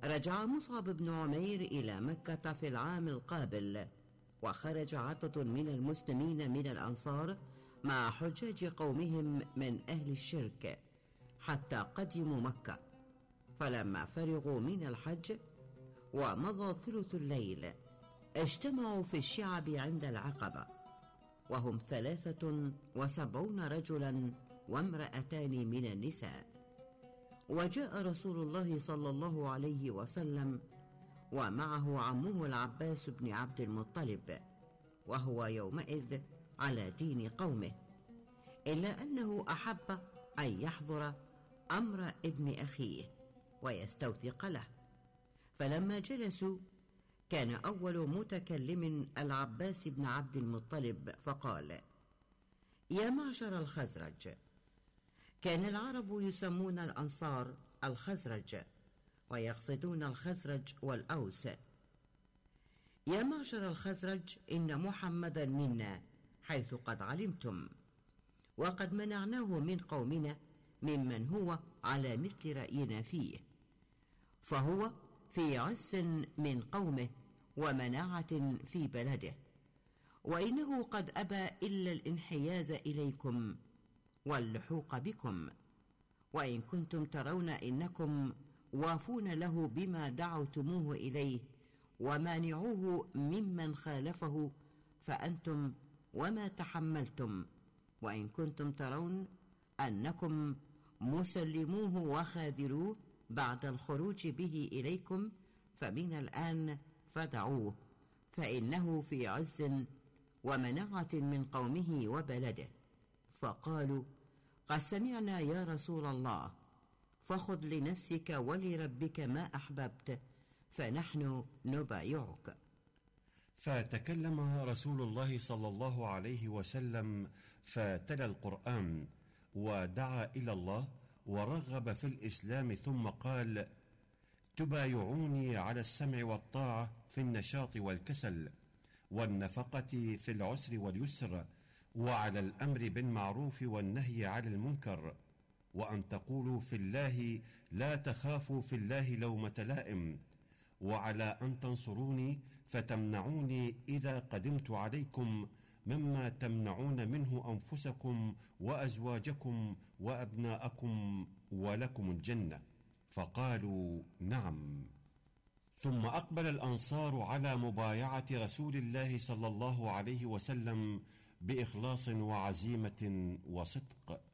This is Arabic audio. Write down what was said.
رجع مصعب بن عمير إلى مكة في العام القابل، وخرج عدد من المسلمين من الأنصار مع حجاج قومهم من أهل الشرك حتى قدموا مكة. فلما فرغوا من الحج ومضى ثلث الليل اجتمعوا في الشعب عند العقبة، وهم 73 رجلا وامرأتان من النساء. وجاء رسول الله صلى الله عليه وسلم ومعه عمه العباس بن عبد المطلب، وهو يومئذ على دين قومه، إلا أنه أحب أن يحضر أمر ابن أخيه ويستوثق له. فلما جلسوا كان أول متكلم العباس بن عبد المطلب فقال: يا معشر الخزرج. كان العرب يسمون الأنصار الخزرج ويقصدون الخزرج والأوس. يا معشر الخزرج، إن محمدا منا حيث قد علمتم، وقد منعناه من قومنا ممن هو على مثل رأينا فيه، فهو في عز من قومه ومناعة في بلده، وإنه قد أبى إلا الانحياز إليكم واللحوق بكم، وإن كنتم ترون إنكم وافون له بما دعوتموه إليه ومانعوه ممن خالفه فأنتم وما تحملتم، وإن كنتم ترون أنكم مسلموه وخاذلوه بعد الخروج به إليكم فمن الآن فدعوه، فإنه في عز ومنعة من قومه وبلده. فقالوا: قد سمعنا يا رسول الله، فخذ لنفسك ولربك ما أحببت، فنحن نبايعك. فتكلم رسول الله صلى الله عليه وسلم فتلا القرآن ودعا إلى الله ورغب في الإسلام، ثم قال: تبايعوني على السمع والطاعة في النشاط والكسل، والنفقة في العسر واليسر، وعلى الأمر بالمعروف والنهي عن المنكر، وأن تقولوا في الله لا تخافوا في الله لومة لائم، وعلى أن تنصروني فتمنعوني إذا قدمت عليكم مما تمنعون منه أنفسكم وأزواجكم وأبناءكم ولكم الجنة. فقالوا: نعم. ثم أقبل الأنصار على مبايعة رسول الله صلى الله عليه وسلم بإخلاص وعزيمة وصدق.